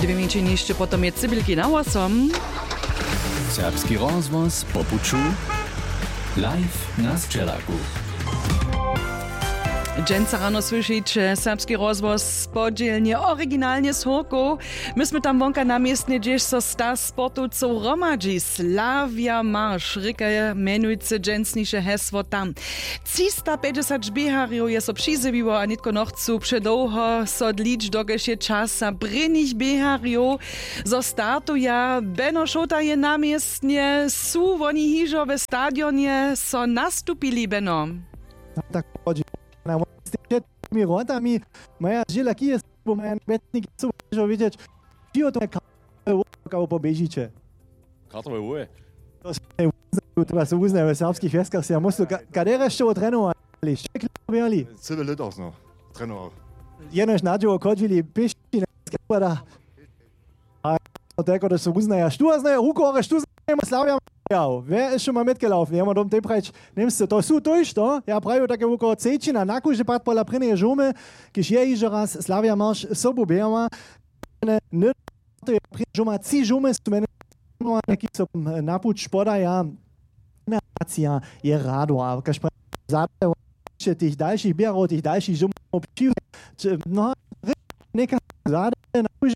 minutě potom je Cybylki na 8. Serbski rozvoz po puču. Live na Sčelaku. Dżęca rano słyszycie serbski rozvoz podzielnie, oryginalnie z Horką. Myśmy tam wonka namiestnie gdzieś so sta sportowców romadzi. Slavia Marsz, ryka menujce dżęcnisze hesło tam. 350 bieharjów je so przyzywiło, a nitko nochcu przedołho so dlicz dogeście czasa. Brynich bieharjów zo startuja. Beno Šota je namiestnie, su woni hižo w stadionie so nastupili, Beno. Tak chodzi. Z tymi rotami moja żylaki jest, bo moja betniki chcą wiedzieć, czy to kartowe pobieżycie. Kartowe uje? To się uznaje w serbskich wioskach, ja muszę kadere jeszcze trenowali, szczekli. Cyle litos no, trenował. Jenoś nadziło kodzili piści na sklepara. A tego, że się uznaje, sztu znaje ruko, ale sztu znaje Slavia. Ja, wer ist schon mal mitgelaufen? Ja, man dom Teprech nimmst du so durch, da? Ja, prawie takie około cejcina, na kurze pat pola prynie żumy, kiż je iż raz Slavia Marsz sobu biała, nie to je żuma ci żumy z mene neki so napuć poda ja nacja je rado, a każ zate tych dalszych bierów, tych dalszych żum obcił, no neka zade napuć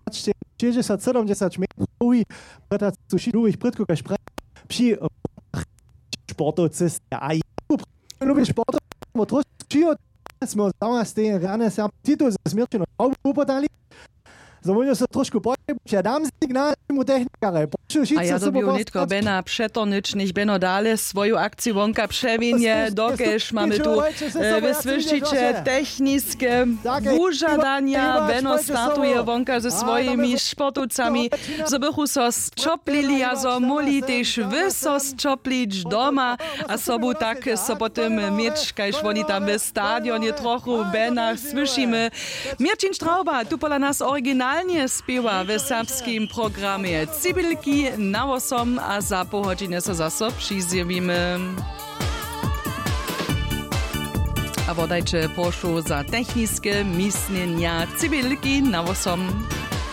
60-70 metrów, preta sushi ich prytko każ przy sportovci, a ja lubię sportov, bo trošku čijo, smo z te rane se apetitu za smrčeno upodali. Zavoljo se trošku ja dam signal mu technikare. A ja dobił nitko Bena przetonycznych, Beno dale swoją akcję wonka przewinie, dokeż mamy tu wysłyszcie techniskie wużadania. Beno startuje wonka ze swoimi sportowcami, zobychu so zczoplili, a zo muli też wyso zczoplić doma, a sobu tak so potem mieć, kajż oni tam w stadionie trochu Bena słyszymy. Mirčin Strauba tu pola nas oryginalnie śpiewa w serbskim programie Cybylki na 8 a za pół godziny se zase przyzjewimy. A wodajcie proszę za techniskie misnienia Cybylki na 8.